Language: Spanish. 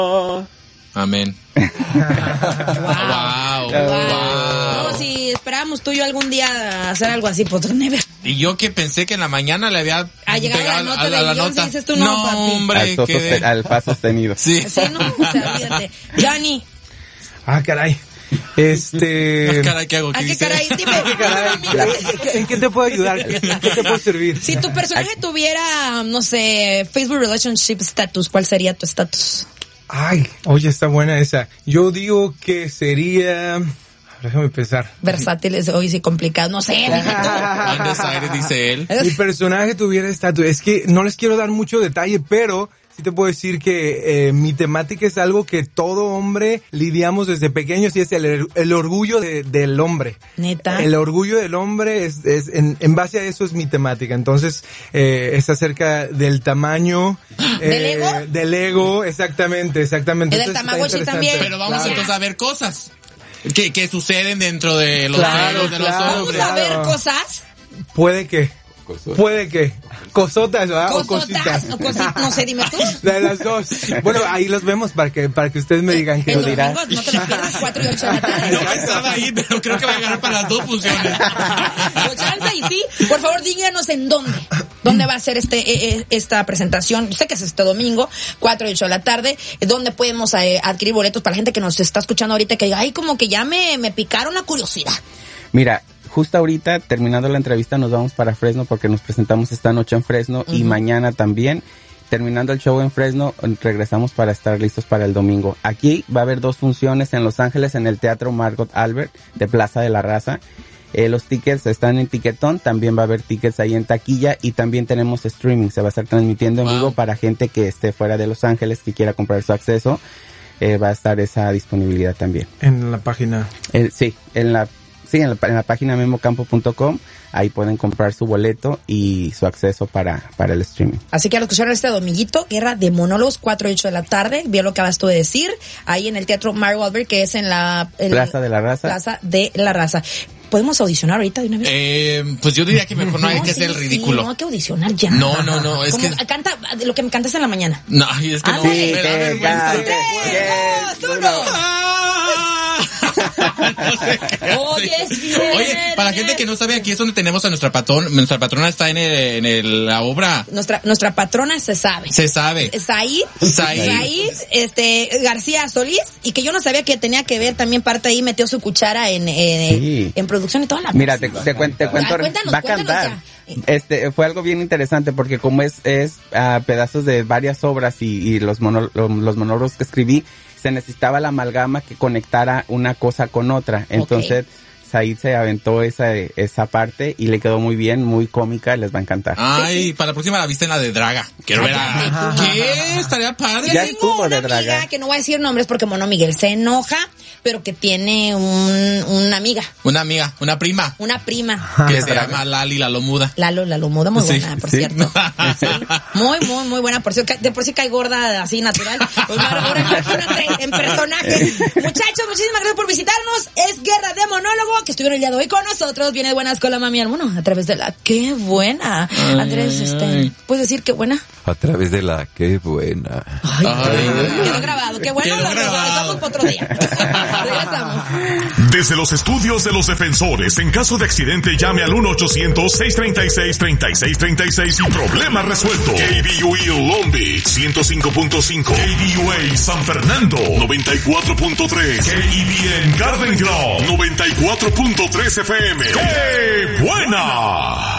Amén. Wow. No, si esperábamos tú y yo algún día hacer algo así, pues never. Y yo que pensé que en la mañana le había llegado la nota de Beyoncé, dices tú, no, papi. Hombre, al fa sostenido. Sí. Sí, no, o sea, olvídate. Johnny. Caray. Caray, ¿qué hago? ¿A qué caray? Dime. ¿En qué te puedo ayudar? ¿En qué te puedo servir? Si tu personaje tuviera, no sé, Facebook Relationship Status, ¿cuál sería tu estatus? Ay, oye, está buena esa. Yo digo que sería... Déjame pensar. Versátiles, hoy sí complicado, no sé. Undecided, dice él. Mi personaje tuviera estatus. Es que no les quiero dar mucho detalle, pero sí te puedo decir que mi temática es algo que todo hombre lidiamos desde pequeños y es el orgullo del hombre. Neta. El orgullo del hombre es en base a eso es mi temática. Entonces, es acerca del tamaño. ¿Del ego? Del ego, exactamente. Y del Tamagotchi también. Pero vamos entonces a ver cosas. ¿Qué suceden dentro de los celos de los hombres? ¿Vamos a ver cosas? Puede que. Cosotas, ¿verdad? Cosotas o cositas, no sé, dime tú. De las dos. Bueno, ahí los vemos para que ustedes me digan qué lo dirán. No te lo pierdas, 4 y 8 de la tarde. No pensaba ahí, pero creo que va a ganar para las dos funciones. O chance y sí. Por favor, díganos en dónde. ¿Dónde va a ser esta presentación? Yo sé que es este domingo, 4 y 8 de la tarde. ¿Dónde podemos adquirir boletos para la gente que nos está escuchando ahorita que diga, ay, como que ya me picaron la curiosidad? Mira, justo ahorita, terminando la entrevista, nos vamos para Fresno porque nos presentamos esta noche en Fresno y mañana también. Terminando el show en Fresno, regresamos para estar listos para el domingo. Aquí va a haber 2 funciones en Los Ángeles en el Teatro Margot Albert de Plaza de la Raza. Los tickets están en Tiquetón, también va a haber tickets ahí en taquilla y también tenemos streaming. Se va a estar transmitiendo en vivo para gente que esté fuera de Los Ángeles que quiera comprar su acceso. Va a estar esa disponibilidad también. En la página. En la página memocampo.com, ahí pueden comprar su boleto y su acceso para el streaming. Así que a los que escucharon este dominguito, Guerra de Monólogos, 4 y 8 de la tarde, vio lo que acabas tú de decir, ahí en el Teatro Margot Albert, que es en la... Plaza de la Raza. Plaza de la Raza. ¿Podemos audicionar ahorita de una vez? Pues yo diría que mejor no hay que hacer el ridículo. No hay que audicionar ya. No, es como que... Canta lo que me cantaste en la mañana. No, es que no. Sí, me da vergüenza. 3, 2, 1. Oye, para la gente que no sabe, aquí es donde tenemos a nuestra patrona está en la obra. Nuestra patrona se sabe. Said García Solís, y que yo no sabía que tenía que ver también parte ahí, metió su cuchara en producción y toda la... Mira, te cuento, va a cantar. Fue algo bien interesante porque como es pedazos de varias obras y los monólogos que escribí, se necesitaba la amalgama que conectara una cosa con otra. Entonces, Said se aventó esa parte y le quedó muy bien, muy cómica, les va a encantar. Ay, sí. Para la próxima la viste en la de Draga. Quiero ver a... ¿Qué? Estaría padre. Ya estuvo de Draga. Amiga, que no voy a decir nombres porque Mono Miguel se enoja, pero que tiene una amiga. Una prima. Que se llama Lali la Lomuda. Lalo Muda, muy buena, por cierto. Sí. Muy buena, por cierto. De por sí cae gorda, así natural. Pues ahora imagínate, en personaje. Muchachos, muchísimas gracias por visitarnos. Es Guerra de Monólogo, que estuvieron el día de hoy con nosotros. Viene de buenas con la mami al mono, a través de la ¡Qué buena! Andrés, ¿puedes decir qué buena? A través de la ¡Qué buena! Ay. Quedó grabado, qué bueno. Lo regresamos para otro día. Regresamos. Desde los estudios de los defensores, en caso de accidente, llame al 1-800-636-3636 y problema resuelto. KBUE Long Beach 105.5, KBUA San Fernando 94.3, KBN Garden Grove 94.3 FM. ¡Qué buena!